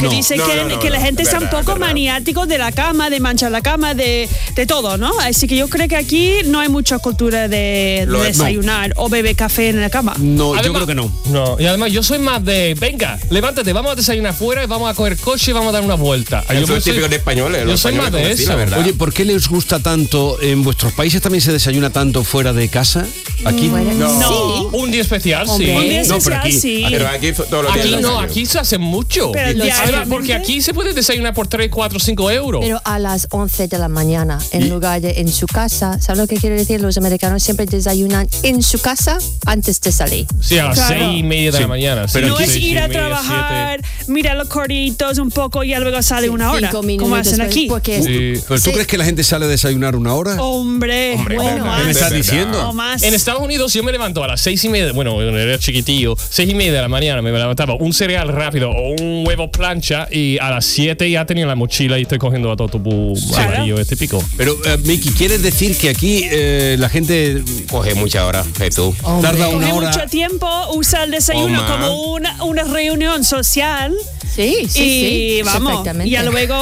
que dice que la gente está un poco maniático de la cama, de manchar la cama, de todo, ¿no? Así que yo creo que aquí no hay mucha cultura de desayunar o beber café en la cama. No, además, yo creo que no. No, y además yo soy más de, venga, levántate, vamos a desayunar afuera y vamos a coger coche y vamos a dar una vuelta. Eso es típico de españoles. Yo soy más de eso. Oye, ¿por qué les gusta tanto? ¿En vuestros países también se desayuna tanto fuera de casa? Aquí No. Sí. Un día especial, sí. Un día especial, sí. Pero aquí todos los días Aquí no, desayuno. aquí se hace mucho. Pero Además, porque aquí se puede desayunar por 3, 4, 5 euros. Pero a las 11 de la mañana, en lugar de en su casa. ¿Sabes lo que quiere decir? Los americanos siempre desayunan en su casa antes de salir. Sí, a las Claro. 6:30 de la mañana. Pero No sí, es ir a 6:30, trabajar, mirar los corritos un poco y luego sale una hora. 5 minutos como hacen después, aquí. porque Sí. ¿Pero tú Sí. crees que la gente sale a desayunar una hora? Hombre, bueno, verdad. ¿Qué me más. estás verdad. diciendo? O más. En Estados Unidos yo me levanto a las 6:30, bueno, cuando era chiquitillo, 6:30 de la mañana me levantaba un cereal rápido o un huevo plancha y a las 7 ya tenía la mochila y estoy cogiendo autobús Claro. amarillo, es típico. Pero, Miki, ¿quieres decir que aquí la gente Coge muchas horas, Jesús. tarda Coge una hora? mucho tiempo, usa el desayuno Oma. como una reunión social. Sí, Y vamos, perfectamente. y luego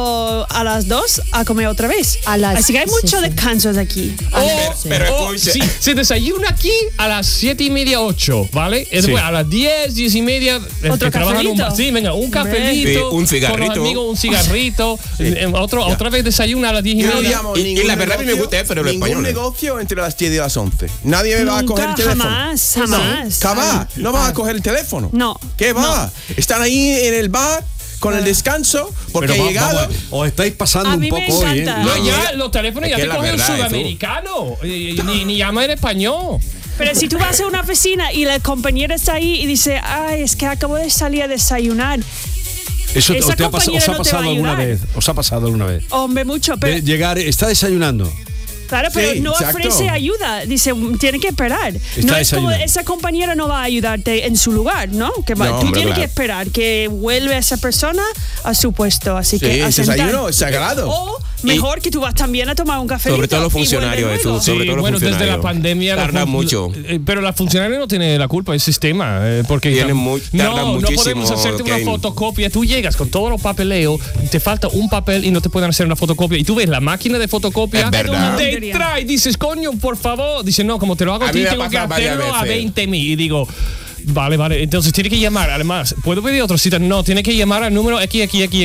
a las 2 a comer otra vez. Así que hay muchos sí. descansos aquí. Pero O, escucha. sí, se desayuna aquí a las 7:30, 8, ¿vale? Y después Sí. a las 10, 10:30 Otro cafelito. Sí, venga, un cafelito. Sí, un cigarrito. Con los amigos, un cigarrito. Otra vez desayuna a las 10:30. Yo no llamo Y ningún la verdad a mí me negocio- gusta eso de los ningún españoles. negocio entre las 10 y las 11. Nadie me va a coger el Nunca, teléfono. jamás. ¿Qué va? No vas a coger el teléfono. No. ¿Qué va? Están ahí en el bar con el descanso porque Pero he llegado. vamos, os estáis pasando A un mí me poco hoy, ¿eh? encanta. No, ya los teléfonos Es ya que te la cogen verdad, eso. sudamericano. Ni llama en español. Pero si tú vas a una oficina y la compañera está ahí y dice, ay, es que acabo de salir a desayunar. ¿Eso Esa os ha compañera no te va a pasado alguna ayudar. vez? ¿Os ha pasado alguna vez? Hombre, mucho, pero De llegar, está desayunando. claro, pero Sí, no exacto. ofrece ayuda. Dice, tiene que esperar. No es como desayunando. esa compañera no va a ayudarte en su lugar, ¿no? Que No, tú hombre, tienes claro. que esperar que vuelva esa persona a su puesto. Así Sí, que a el sentar. desayuno es sagrado. O mejor que tú vas también a tomar un café. Sobre todo los funcionarios, Jesús. Sobre todo los bueno, desde funcionarios. la pandemia Tardan mucho. Pero la funcionaria no tiene la culpa, el sistema, porque Tardan no muchísimo, podemos hacerte una Kane. fotocopia. Tú llegas con todos los papeleos, te falta un papel y no te pueden hacer una fotocopia. Y tú ves la máquina de fotocopia, Es verdad. te trae, dices, coño, por favor. Dice, no, como te lo hago a A ti, mí me ha tengo que pasado varias hacerlo a veces. 20.000. Y digo, vale. Entonces tiene que llamar. Además, ¿puedo pedir otra cita? No, tiene que llamar al número aquí.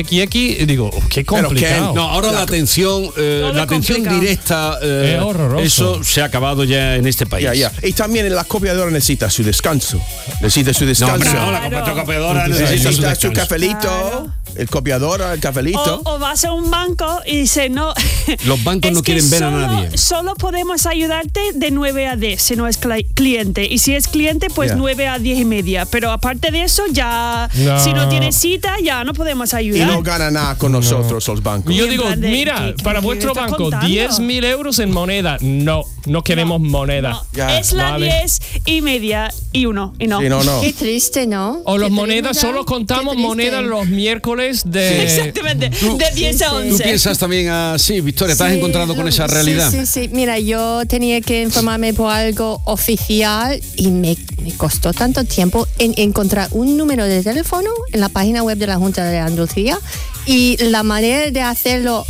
Y digo, qué complicado. No, ahora la atención complicado. directa, Es horroroso. eso se ha acabado ya en este país. Ya. Y también en la copiadora necesita su descanso. Necesita su No, descanso. hombre, no, la Claro. fotocopiadora Necesita necesita su su descanso. cafelito, Claro. el copiador, el cafelito. O vas a un banco y dice, no. Los bancos es no que quieren ver a solo- nadie. Solo podemos ayudarte de 9 a 10 si no es cliente. Y si es cliente, pues Ya. 9 a 10:30. Pero aparte de eso, ya, No. si no tienes cita, ya no podemos Y ayudar. no gana nada con nosotros los bancos. Yo en digo, plan de, mira, ¿qué- para qué vuestro está banco, contando? 10.000 euros en moneda. No queremos moneda. No, Ya, es la vale. 10:30 y 1. Y no. Sí, no. Qué triste, ¿no? O las Qué monedas, triste. solo contamos Qué triste. monedas los miércoles de... Exactamente. De 10 a sí. 11. ¿Tú piensas también así, Victoria? ¿Te has Sí, encontrado con esa realidad? Sí. Mira, yo tenía que informarme por algo oficial y me costó tanto tiempo en encontrar un número de teléfono en la página web de la Junta de Andalucía y la manera de hacerlo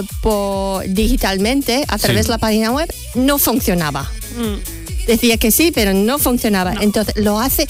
digitalmente a través de la página web no funcionaba. Decía que sí, pero no funcionaba. Entonces lo hace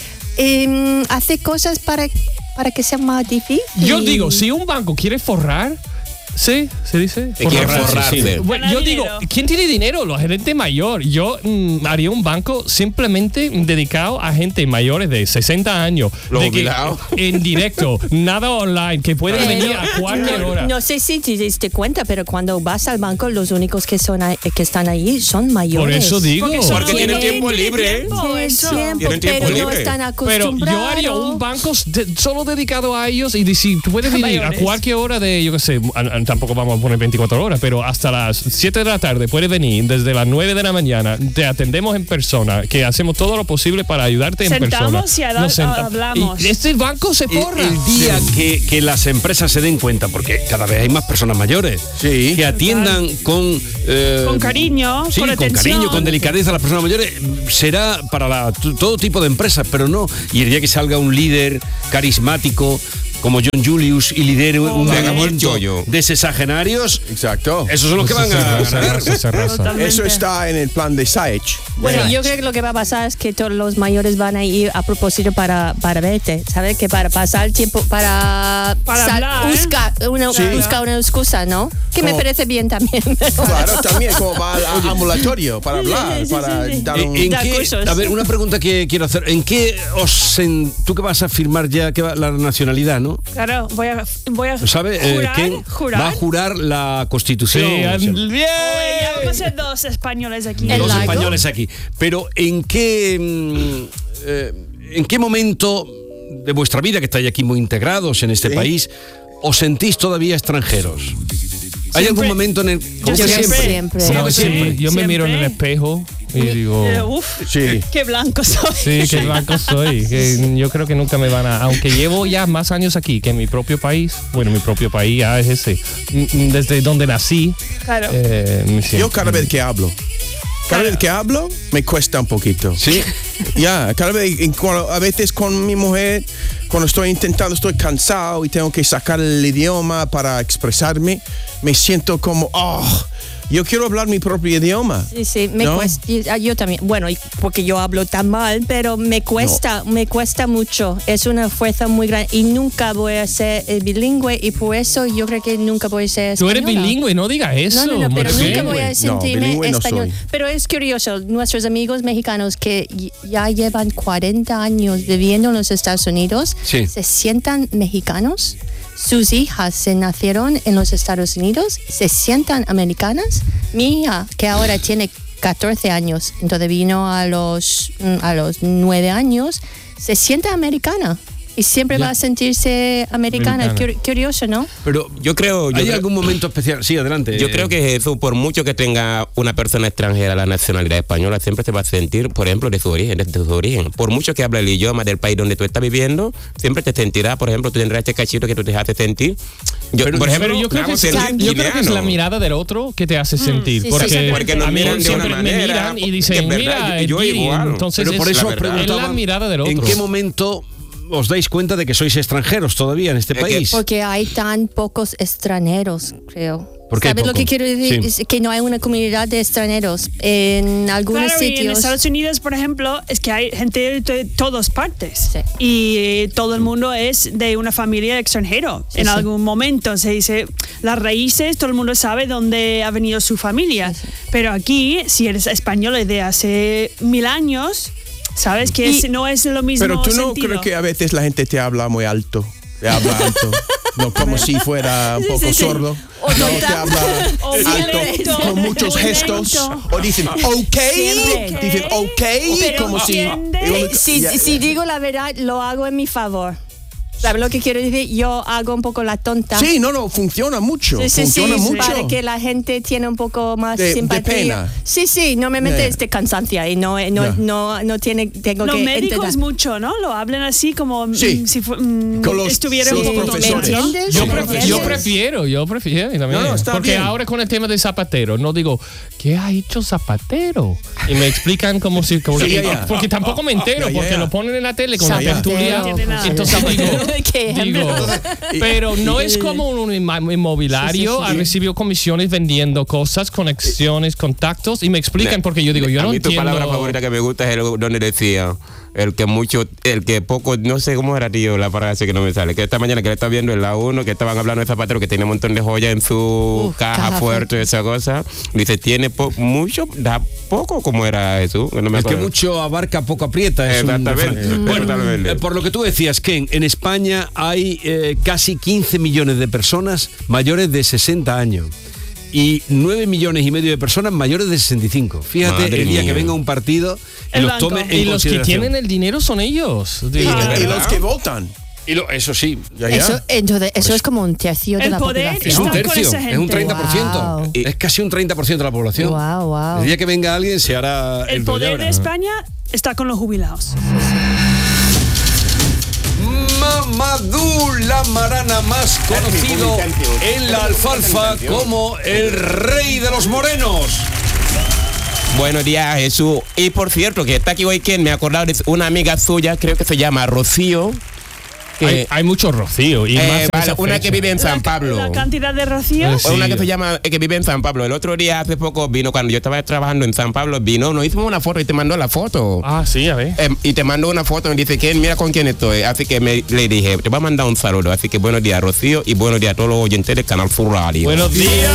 cosas para que sea más difícil. Yo digo, si un banco quiere forrar, ¿sí? ¿Se dice? Te quiere forrarse. Bueno, Ganar yo digo, dinero. ¿quién tiene dinero? Los gerentes mayores. Yo haría un banco simplemente dedicado a gente mayores de 60 años. Los de que, jubilados. en directo, nada online, que pueden venir a cualquier hora. No sé si te diste cuenta, pero cuando vas al banco, los únicos que están ahí son mayores. Por eso digo. Porque tienen tiempo libre. tiempo, Tienen eso. tiempo, Tienen tiempo pero no libre. están Pero acostumbrados. yo haría un banco solo dedicado a ellos y si tú puedes venir a Mayores. cualquier hora de, yo qué sé, tampoco vamos a poner 24 horas, pero hasta las 7 de la tarde puedes venir, desde las 9 de la mañana, te atendemos en persona, que hacemos todo lo posible para ayudarte en persona. Sentamos y Nos sentamos. hablamos. Y este banco se forra. El día que las empresas se den cuenta, porque cada vez hay más personas mayores, Sí. que atiendan con cariño, sí, con con atención. cariño, con delicadeza a las personas mayores, será para todo tipo de empresas, pero no. Y el día que salga un líder carismático como John Julius y lidere un Venga, movimiento Bollo. de sexagenarios, Exacto. esos son los que van a ganar. Totalmente. Eso está en el plan de Saich. Bueno, yo creo que lo que va a pasar es que todos los mayores van a ir a propósito para verte, ¿sabes? Que para pasar el tiempo, para hablar, buscar una excusa, ¿no? Que me Como- parece bien también. Claro, también como va al ambulatorio para hablar, Sí, sí, para sí. dar un... ¿En Da qué, cursos. a ver, una pregunta que quiero hacer. ¿En qué tú que vas a firmar ya la nacionalidad, no? Claro, voy a ¿Sabe? ¿Quién jurar. va a jurar la Constitución? Sí, O sea, bien. Ya vamos a ser dos españoles aquí. El los lago. españoles aquí. Pero ¿en qué momento de vuestra vida, que estáis aquí muy integrados en este país, os sentís todavía extranjeros? ¿Hay algún momento en el Yo siempre. ¿Cómo que Sí, siempre? yo me miro en el Siempre. espejo y digo, Uf, Sí. qué blanco soy. sí, qué blanco soy. Que yo creo que nunca me van a... Aunque llevo ya más años aquí que en mi propio país, bueno, mi propio país ya es ese. Desde donde nací, Claro. me siento- Yo cada vez que hablo, me cuesta un poquito. Sí. Ya, a veces con mi mujer, cuando estoy cansado y tengo que sacar el idioma para expresarme, me siento como, yo quiero hablar mi propio idioma. Sí, me ¿No? cuesta. Yo también. Bueno, porque yo hablo tan mal, pero me cuesta mucho. Es una fuerza muy grande y nunca voy a ser bilingüe y por eso yo creo que nunca voy a ser Tú española. eres bilingüe, no digas eso. No, pero ¿por qué? nunca voy a sentirme bilingüe no español. soy. Pero es curioso, nuestros amigos mexicanos que ya llevan 40 años viviendo en los Estados Unidos, Sí. se sientan mexicanos. Sus hijas se nacieron en los Estados Unidos, se sientan americanas. Mi hija, que ahora tiene 14 años, entonces vino a los 9 años, se siente americana. Y siempre va a sentirse americana. Americana. Curioso, ¿no? Pero Yo creo algún momento especial? Sí, adelante. Yo creo que eso, por mucho que tenga una persona extranjera la nacionalidad española, siempre se va a sentir, por ejemplo, de su origen. Por mucho que hable el idioma del país donde tú estás viviendo, siempre te sentirá, por ejemplo, tú tendrás este cachito que tú te hace sentir. Por ejemplo, Pero yo creo, me hago que sentir yo creo que es la guineano. mirada del otro que te hace sentir. sí, porque sí, porque nos a mí miran de siempre una me manera, miran y que dicen, es verdad, mira, yo Giri. igual. Entonces Pero por es, eso la os verdad. es preguntaba la mirada del otro. ¿en qué momento os dais cuenta de que sois extranjeros todavía en este Es que- país? Porque hay tan pocos extranjeros, creo. ¿Por qué ¿Sabes lo poco? que quiero decir? Sí. Es que no hay una comunidad de extranjeros en algunos Claro, y en sitios. Estados Unidos, por ejemplo, es que hay gente de todas partes. Sí. Y todo el mundo es de una familia extranjera. Sí, en sí. algún momento se dice las raíces, todo el mundo sabe dónde ha venido su familia. Sí, sí. Pero aquí, si eres español de hace 1000 años, sabes que no es lo mismo. Pero tú no sentido. crees que a veces la gente te habla muy alto. Te habla alto. No, como si fuera un Sí, poco sí, sí. sordo. O No, tonta. te habla O alto, violento. con muchos Muy gestos. lento. O dicen, ok. Siempre. Dicen, ok. Pero Como si... entiende. Si digo la verdad, lo hago en mi favor. ¿Sabes lo que quiero decir? Yo hago un poco la tonta. Sí, no, funciona mucho. Funciona mucho. Para que la gente tiene un poco más De simpatía. pena. Sí, normalmente Yeah. es de cansancio y no tengo Los que médicos entender. mucho, ¿no? Lo hablan así como Sí. si Con los- estuviera un los poco profesores. tonto, ¿no? ¿Me entiendes? Yo, Sí, prefiero también. No, está porque bien. ahora con el tema de Zapatero, no digo, ¿qué ha hecho Zapatero? Y me explican como si... Sí, ya. Porque tampoco me entero, Ya, porque ya. lo ponen en la tele con la Zapatero. tertulia. No tiene nada. Entonces Qué ejemplo. pero no es como un inmobiliario. Ha recibido comisiones vendiendo cosas, conexiones, contactos, y me explican porque yo digo, yo a no mí tu entiendo. palabra favorita que me gusta es el donde decía el que poco, no sé cómo era, tío, la frase que no me sale, que esta mañana que le estaba viendo en la 1, que estaban hablando de Zapatero, que tiene un montón de joyas en su caja fuerte, esa cosa, dice, tiene mucho, da poco, ¿cómo era eso? No me El que acuerdo. mucho abarca, poco aprieta. Es un Exactamente. refrán. Bueno, Totalmente. por lo que tú decías, Ken, en España hay casi 15 millones de personas mayores de 60 años y 9 millones y medio de personas mayores de 65. Fíjate, Madre el día mía. que venga un partido y El los banco. tome en Y los que consideración. tienen el dinero son ellos. Digo, Y los que votan. Eso sí. Ya, ya. Eso es como un tercio de El la poder población. Es un Está con tercio, esa es un gente. 30%. Wow. Es casi un 30% de la población. Wow. El día que venga alguien se hará El poder de España está con los jubilados. Mamadou la marana, más conocido en la alfalfa como el rey de los morenos. Buenos días, Jesús. Y por cierto, que está aquí hoy quien me ha acordado de una amiga suya, creo que se llama Rocío, Hay mucho rocío. Y más en vale, esa una fecha. que vive en San Pablo. La cantidad de rocío. Sí. Una que se llama, que vive en San Pablo. El otro día, hace poco, vino, cuando yo estaba trabajando en San Pablo, vino, nos hicimos una foto y te mandó la foto. Ah, sí, a ver. Y te mandó una foto y me dice, ¿quién? Mira con quién estoy. Así que le dije, te voy a mandar un saludo. Así que buenos días, Rocío, y buenos días a todos los oyentes del Canal Sur Radio. Buenos días.